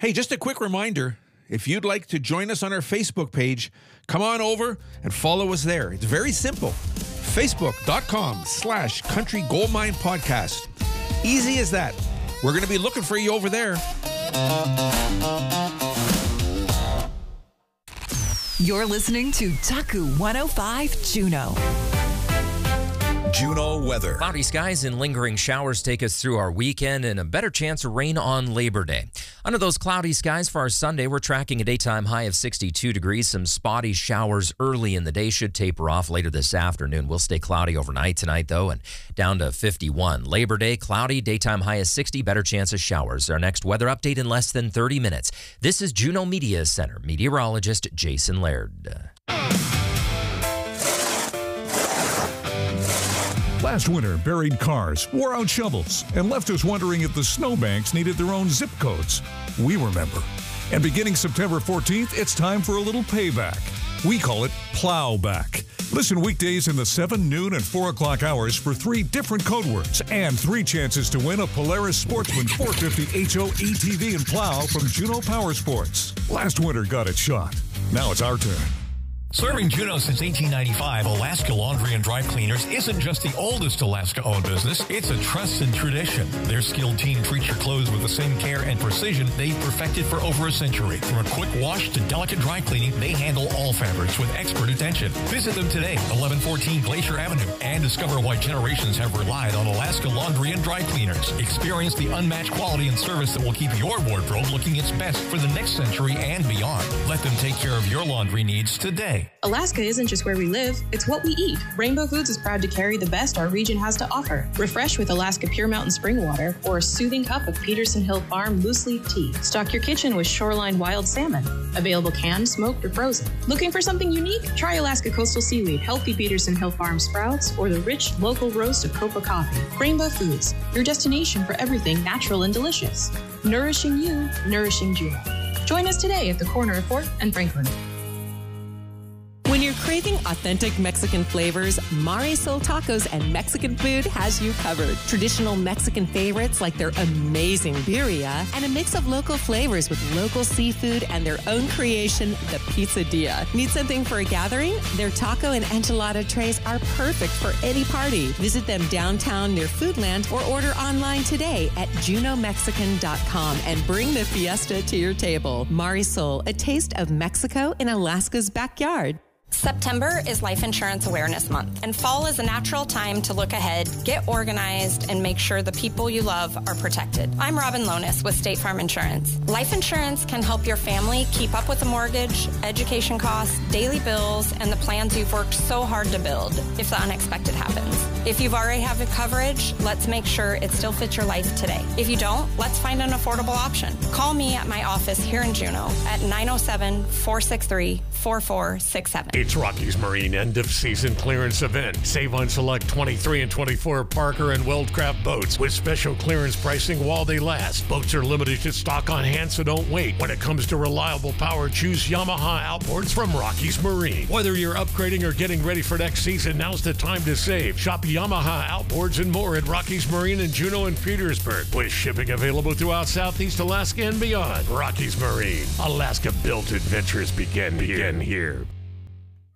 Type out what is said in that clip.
Hey, just a quick reminder, if you'd like to join us on our Facebook page, come on over and follow us there. It's very simple. Facebook.com/Country Gold Mine Podcast. Easy as that. We're going to be looking for you over there. You're listening to Taku 105 Juno. Juno weather. Cloudy skies and lingering showers take us through our weekend and a better chance of rain on Labor Day. Under those cloudy skies for our Sunday, we're tracking a daytime high of 62 degrees. Some spotty showers early in the day should taper off later this afternoon. We'll stay cloudy overnight tonight, though, and down to 51. Labor Day, cloudy, daytime high of 60, better chance of showers. Our next weather update in less than 30 minutes. This is Juno Media Center meteorologist Jason Laird. Last winter buried cars, wore out shovels, and left us wondering if the snowbanks needed their own zip codes. We remember. And beginning September 14th, it's time for a little payback. We call it Plowback. Listen weekdays in the 7, noon, and 4 o'clock hours for 3 different code words and 3 chances to win a Polaris Sportsman 450 HO ATV and plow from Juno Power Sports. Last winter got its shot. Now it's our turn. Serving Juneau since 1895, Alaska Laundry and Dry Cleaners isn't just the oldest Alaska-owned business, it's a trusted tradition. Their skilled team treats your clothes with the same care and precision they've perfected for over a century. From a quick wash to delicate dry cleaning, they handle all fabrics with expert attention. Visit them today, 1114 Glacier Avenue, and discover why generations have relied on Alaska Laundry and Dry Cleaners. Experience the unmatched quality and service that will keep your wardrobe looking its best for the next century and beyond. Let them take care of your laundry needs today. Alaska isn't just where we live, it's what we eat. Rainbow Foods is proud to carry the best our region has to offer. Refresh with Alaska Pure Mountain Spring Water or a soothing cup of Peterson Hill Farm loose leaf tea. Stock your kitchen with Shoreline Wild Salmon. Available canned, smoked, or frozen. Looking for something unique? Try Alaska Coastal Seaweed, healthy Peterson Hill Farm sprouts, or the rich local roast of Copa Coffee. Rainbow Foods, your destination for everything natural and delicious. Nourishing you, nourishing Juneau. Join us today at the corner of 4th and Franklin. When you're craving authentic Mexican flavors, Marisol Tacos and Mexican Food has you covered. Traditional Mexican favorites like their amazing birria and a mix of local flavors with local seafood and their own creation, the Pizzeria. Need something for a gathering? Their taco and enchilada trays are perfect for any party. Visit them downtown near Foodland or order online today at junomexican.com and bring the fiesta to your table. Marisol, a taste of Mexico in Alaska's backyard. September is Life Insurance Awareness Month, and fall is a natural time to look ahead, get organized, and make sure the people you love are protected. I'm Robin Lonis with State Farm Insurance. Life insurance can help your family keep up with the mortgage, education costs, daily bills, and the plans you've worked so hard to build if the unexpected happens. If you've already have the coverage, let's make sure it still fits your life today. If you don't, let's find an affordable option. Call me at my office here in Juneau at 907-463-4467. It's Rockies Marine end-of-season clearance event. Save on select 23 and 24 Parker and Weldcraft boats with special clearance pricing while they last. Boats are limited to stock on hand, so don't wait. When it comes to reliable power, choose Yamaha outboards from Rockies Marine. Whether you're upgrading or getting ready for next season, now's the time to save. Shop Yamaha outboards and more at Rockies Marine in Juneau and Petersburg, with shipping available throughout Southeast Alaska and beyond. Rockies Marine. Alaska-built adventures begin here.